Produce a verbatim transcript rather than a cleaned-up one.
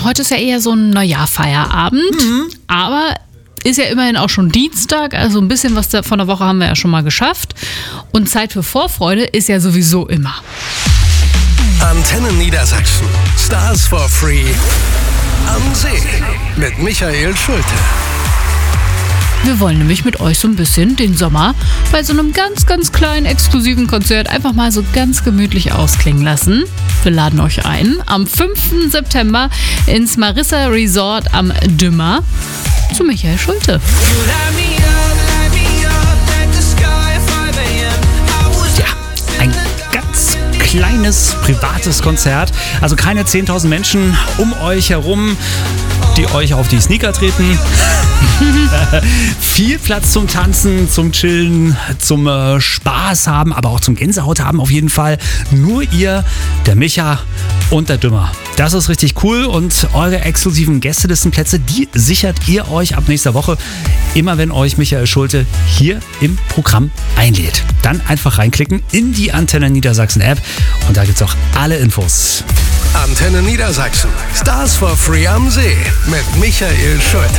heute ist ja eher so ein Neujahr-Feierabend, mhm. aber ist ja immerhin auch schon Dienstag, also ein bisschen was von der Woche haben wir ja schon mal geschafft. Und Zeit für Vorfreude ist ja sowieso immer. Antenne Niedersachsen. Stars for Free am See mit Michael Schulte. Wir wollen nämlich mit euch so ein bisschen den Sommer bei so einem ganz, ganz kleinen exklusiven Konzert einfach mal so ganz gemütlich ausklingen lassen. Wir laden euch ein am fünften September ins Marissa Resort am Dümmer zu Michael Schulte. Ja, ein ganz kleines privates Konzert, also keine zehntausend Menschen um euch herum, die euch auf die Sneaker treten. Viel Platz zum Tanzen, zum Chillen, zum äh, Spaß haben, aber auch zum Gänsehaut haben auf jeden Fall. Nur ihr, der Micha und der Dümmer. Das ist richtig cool und eure exklusiven Gästelistenplätze, die sichert ihr euch ab nächster Woche, immer wenn euch Michael Schulte hier im Programm einlädt. Dann einfach reinklicken in die Antenne Niedersachsen App und da gibt's auch alle Infos. Antenne Niedersachsen. Stars for Free am See mit Michael Schulte.